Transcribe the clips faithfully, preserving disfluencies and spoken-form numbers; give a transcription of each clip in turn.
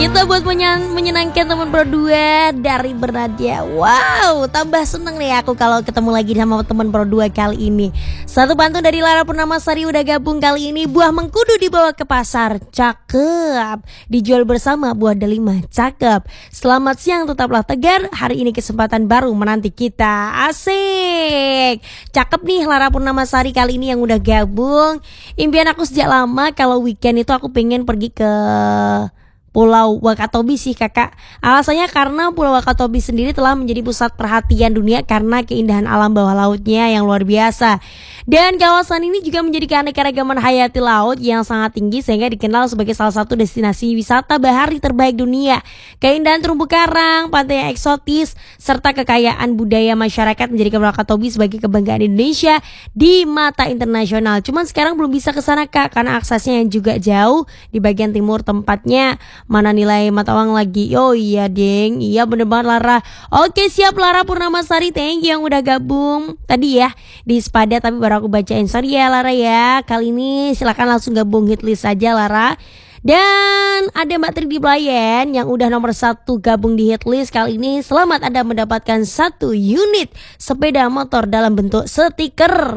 Kita buat menyen- menyenangkan teman Pro dua dari Bernadia. Wow, tambah seneng nih aku kalau ketemu lagi sama teman Pro dua kali ini. Satu pantun dari Lara Purnamasari udah gabung kali ini. Buah mengkudu dibawa ke pasar, cakep. Dijual bersama buah delima, cakep. Selamat siang, tetaplah tegar. Hari ini kesempatan baru menanti kita. Asik. Cakep nih Lara Purnamasari kali ini yang udah gabung. Impian aku sejak lama kalau weekend itu aku pengen pergi ke Pulau Wakatobi sih kakak. Alasannya karena Pulau Wakatobi sendiri telah menjadi pusat perhatian dunia karena keindahan alam bawah lautnya yang luar biasa. Dan kawasan ini juga menjadi keanekaragaman hayati laut yang sangat tinggi sehingga dikenal sebagai salah satu destinasi wisata bahari terbaik dunia. Keindahan terumbu karang, pantai yang eksotis, serta kekayaan budaya masyarakat menjadikan Wakatobi sebagai kebanggaan Indonesia di mata internasional. Cuman sekarang belum bisa ke sana kak karena aksesnya yang juga jauh di bagian timur tempatnya. Mana nilai mata uang lagi? Oh iya deng, iya bener banget Lara. Oke siap Lara Purnamasari, thank you yang udah gabung tadi ya di Spada, tapi baru aku bacain, sorry ya Lara ya. Kali ini silakan langsung gabung hit list aja Lara. Dan ada Mbak Tri di Blayen yang udah nomor satu gabung di hit list kali ini. Selamat Anda mendapatkan satu unit sepeda motor dalam bentuk stiker.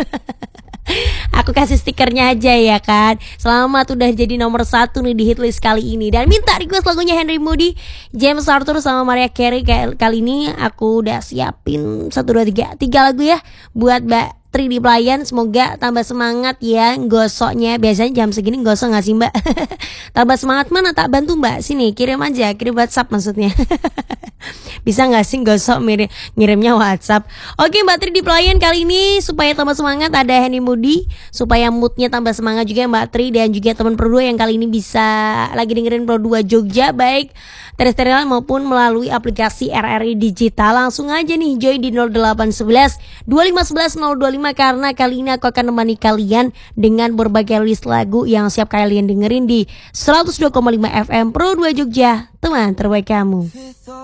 Aku kasih stikernya aja ya kan. Selamat udah jadi nomor satu nih di hitlist kali ini. Dan minta request lagunya Henry Moody, James Arthur sama Mariah Carey. Kali ini aku udah siapin satu dua tiga tiga lagu ya buat Mbak Tri di Blayen. Semoga tambah semangat ya gosoknya. Biasanya jam segini gosok gak sih mbak? Tambah semangat mana tak bantu mbak? Sini kirim aja, kirim WhatsApp maksudnya. Bisa gak sih gosok mirip, ngirimnya WhatsApp? Oke Mbak Tri di Blayen kali ini supaya tambah semangat ada Henry Moody, supaya moodnya tambah semangat juga Mbak Tri. Dan juga teman Pro dua yang kali ini bisa lagi dengerin Pro dua Jogja, baik terestrial maupun melalui aplikasi R R I Digital. Langsung aja nih join di nol delapan satu satu dua lima satu satu nol dua lima, karena kali ini aku akan menemani kalian dengan berbagai list lagu yang siap kalian dengerin di seratus dua koma lima F M Pro dua Jogja, teman terbaik kamu.